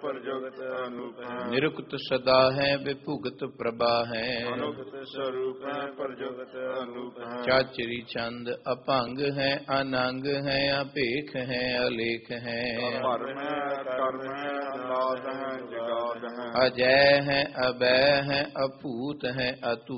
प्रजुगत अनूप है। निरुक्त सदा है विभुगत प्रभा है। अनुगत स्वरूप है प्रजुगत अनूप है। चाचरी चंद अपंग है अनंग है अपेख है अलेख है। कर्म है कर्म है अनाद है जगाद है। अजय है अभय है अपूत है अतु